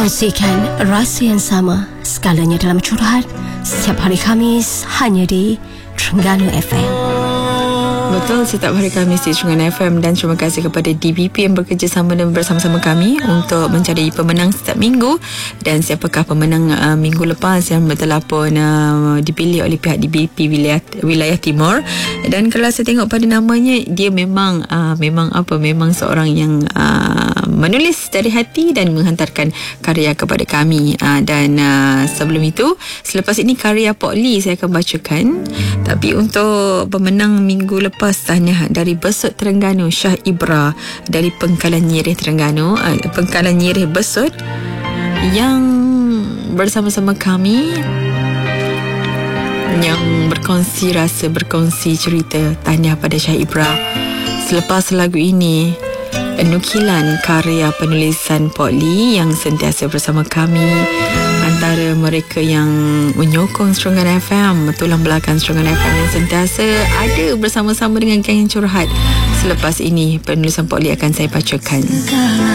Kongsikan rasa yang sama skalanya dalam curhat setiap hari Khamis hanya di Terengganu FM. Betul, setiap hari Khamis di Terengganu FM. Dan terima kasih kepada DBP yang bekerjasama dan bersama-sama kami untuk mencari pemenang setiap minggu. Dan siapakah pemenang minggu lepas yang bertelapun dipilih oleh pihak DBP wilayah Timur. Dan kalau saya tengok pada namanya, dia memang seorang yang menulis dari hati dan menghantarkan karya kepada kami. Dan sebelum itu, selepas ini karya Pok Lee saya akan bacakan. Tapi untuk pemenang minggu lepas, tahniah dari Besut Terengganu, Syah Ibra dari Pengkalan Nyirih Terengganu, Pengkalan Nyirih Besut, yang bersama-sama kami, yang berkongsi rasa, berkongsi cerita. Tahniah pada Syah Ibra. Selepas lagu ini, nukilan karya penulisan Pok Lee yang sentiasa bersama kami, antara mereka yang menyokong Terengganu FM, tulang belakang Terengganu FM yang sentiasa ada bersama-sama dengan geng yang curhat. Selepas ini, penulisan Pok Lee akan saya bacakan.